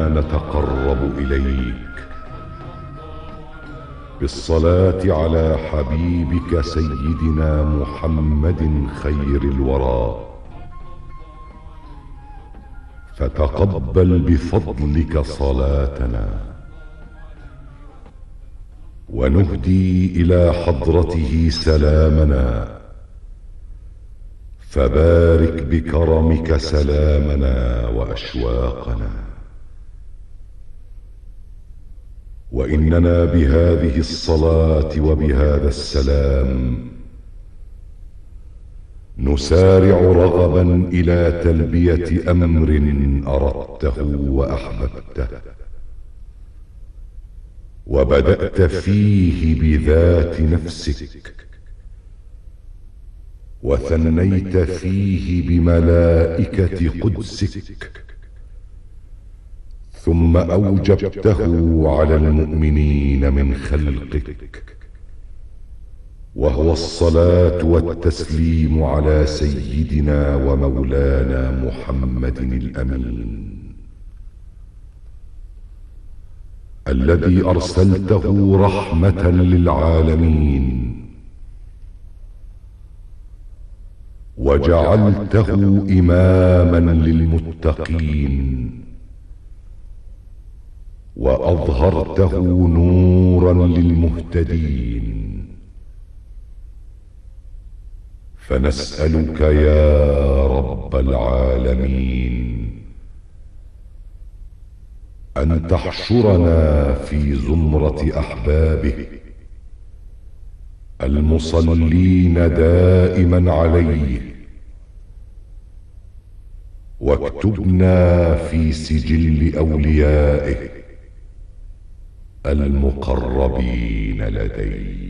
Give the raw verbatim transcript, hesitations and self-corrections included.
نتقرب إليك بالصلاة على حبيبك سيدنا محمد خير الورى، فتقبل بفضلك صلاتنا، ونهدي إلى حضرته سلامنا، فبارك بكرمك سلامنا وأشواقنا. وإننا بهذه الصلاة وبهذا السلام نسارع رغبا إلى تلبية أمر أردته وأحببته، وبدأت فيه بذات نفسك، وثنيت فيه بملائكة قدسك، ثم أوجبته على المؤمنين من خلقك، وهو الصلاة والتسليم على سيدنا ومولانا محمد الأمين، الذي أرسلته رحمة للعالمين، وجعلته إماما للمتقين، وأظهرته نورا للمهتدين. فنسألك يا رب العالمين أن تحشرنا في زمرة أحبابه المصلين دائما عليه، واكتبنا في سجل أوليائه المقربين لديه.